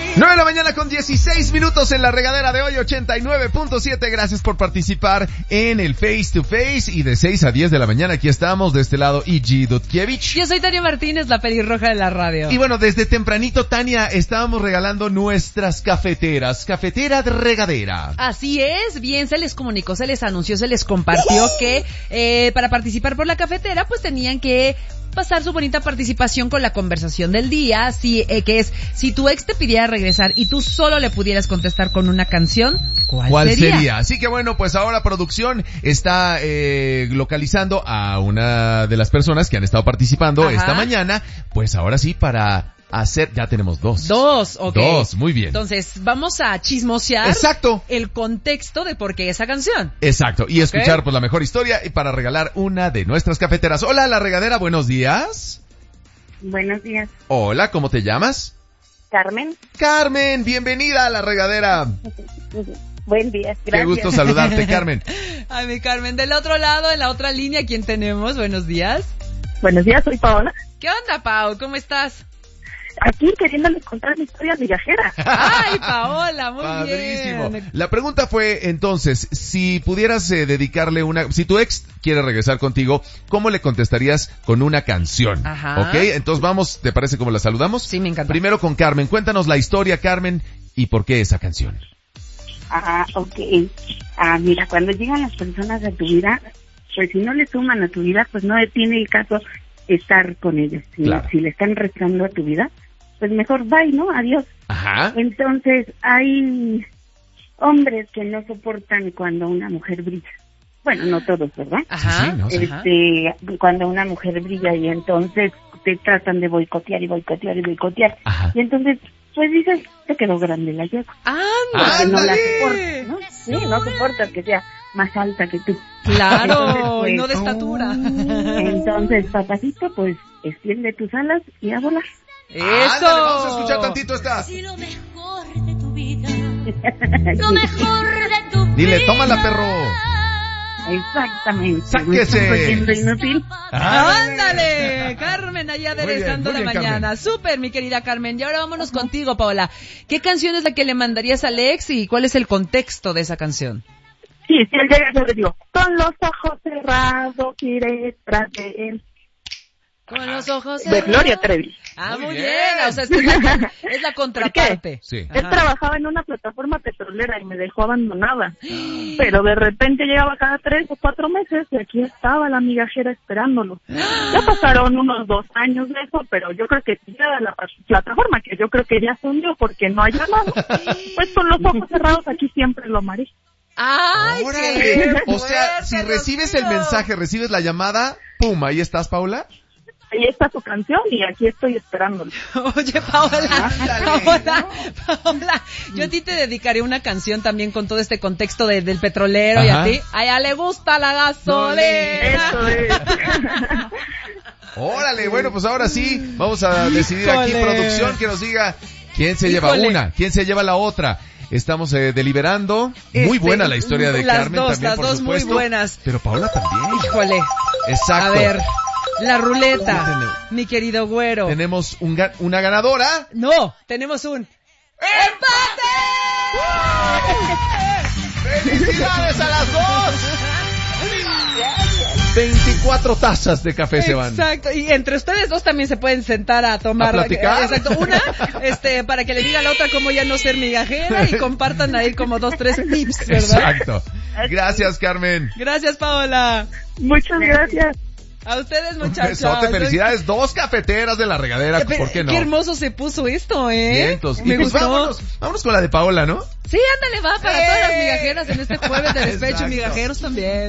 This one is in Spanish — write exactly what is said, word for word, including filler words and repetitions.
nueve de la mañana con dieciséis minutos en la regadera de hoy, ochenta y nueve punto siete. Gracias por participar en el Face to Face. Y de seis a diez de la mañana aquí estamos, de este lado I G Dudkiewicz. Yo soy Tania Martínez, la pelirroja de la radio. Y bueno, desde tempranito, Tania, estábamos regalando nuestras cafeteras. Cafetera de regadera. Así es, bien, se les comunicó, se les anunció, se les compartió que eh, para participar por la cafetera, pues tenían que pasar su bonita participación con la conversación del día, si, eh, que es, si tu ex te pidiera regresar y tú solo le pudieras contestar con una canción, ¿cuál, ¿Cuál sería? sería? Así que bueno, pues ahora producción está eh, localizando a una de las personas que han estado participando Ajá. esta mañana, pues ahora sí para hacer, ya tenemos dos. Dos, ok. Dos, muy bien. Entonces, vamos a chismosear. Exacto. El contexto de por qué esa canción. Exacto, y escuchar Ok. pues la mejor historia y para regalar una de nuestras cafeteras. Hola, La Regadera, buenos días. Buenos días. Hola, ¿cómo te llamas? Carmen. Carmen, bienvenida a La Regadera. Buen día, gracias. Qué gusto saludarte, Carmen. Ay, mi Carmen, del otro lado, en la otra línea, ¿quién tenemos? Buenos días. Buenos días, soy Paola. ¿Qué onda, Pau? ¿Cómo estás? Aquí queriéndoles contar mi historia migajera. Ay, Paola, muy Padrísimo. bien. La pregunta fue entonces, si pudieras eh, dedicarle una, si tu ex quiere regresar contigo, ¿cómo le contestarías con una canción? Ajá. ¿Ok? Entonces vamos, ¿te parece cómo la saludamos? Sí, me encanta. Primero con Carmen, cuéntanos la historia, Carmen, y por qué esa canción. Ah, ok. Ah, mira, cuando llegan las personas a tu vida, pues si no le suman a tu vida, pues no tiene el caso estar con ellos. Si, Claro. si le están restando a tu vida, pues mejor bye, ¿no? Adiós. Ajá. Entonces, hay hombres que no soportan cuando una mujer brilla. Bueno, no todos, ¿verdad? Ajá. Sí, sí, no, sí. Ajá. Este, cuando una mujer brilla y entonces te tratan de boicotear y boicotear y boicotear. Ajá. Y entonces, pues dices, te quedó grande la yegua. ¡Anda! Porque no la ¡Ándale! soportas, ¿no? Sí, no soportas que sea más alta que tú. Claro, Entonces, pues, y no de estatura. Entonces, papacito, pues extiende tus alas y a volar. ¡Eso! Ándale, vamos a escuchar tantito esta. Si lo mejor de tu vida, lo mejor de tu vida. Dile, tómala, perro. Exactamente. Sáquese. ¿Me estás oyendo inútil? ¡Ándale! Carmen, allá Muy aderezando bien, la muy bien, mañana. Súper, mi querida Carmen. Y ahora vámonos contigo, Paola. ¿Qué canción es la que le mandarías al ex y cuál es el contexto de esa canción? Sí, si él llega, yo le digo, con los ojos cerrados iré tras de él. Con los ojos De cerrados. Gloria Trevi. Ah, Muy muy bien. bien. O sea, es, la, es la contraparte. Sí. Él Ajá. trabajaba en una plataforma petrolera y me dejó abandonada. Pero de repente llegaba cada tres o cuatro meses y aquí estaba la migajera esperándolo. Ya pasaron unos dos años de eso, pero yo creo que ya la pa- plataforma, que yo creo que ya se hundió porque no hay llamado, pues con los ojos cerrados aquí siempre lo amaré. ¡Ay, Órale. qué O sea, fuerte, si Dios recibes mío! el mensaje, recibes la llamada, pum, ahí estás, Paula. Ahí está su canción y aquí estoy esperándolo. Oye, Paola, Ándale. Paola, Paola, yo a ti te dedicaré una canción también con todo este contexto de, del petrolero. Ajá. Y a ti, a ella le gusta la gasolina. Eso es. Órale, bueno, pues ahora sí, vamos a decidir aquí, Híjole. producción, que nos diga quién se lleva Híjole. una, quién se lleva la otra. Estamos eh, deliberando. Muy Este, buena la historia de las Carmen dos, también, las por dos muy supuesto. buenas. Pero Paula también. Híjole. Exacto. A ver, la ¿Qué ruleta, tenemos? mi querido güero. Tenemos un ga- una ganadora. No, tenemos un ¡Felicidades a las dos! veinticuatro tazas de café se van. Exacto, y entre ustedes dos también se pueden sentar a tomar. ¿A platicar? Exacto, una, este, para que le diga a la otra cómo ya no ser migajera y compartan ahí como dos, tres tips, ¿verdad? Exacto. Gracias, Carmen. Gracias, Paola. Muchas gracias. A ustedes, Un muchachos. besote, felicidades. Dos cafeteras de la regadera, Qué, ¿por qué no? qué hermoso se puso esto, ¿eh? Vientos. Y Me pues gustó. vámonos, vámonos con la de Paola, ¿no? Sí, ándale, va para ¡Eh! todas las migajeras en este jueves de despecho, Exacto. migajeros también.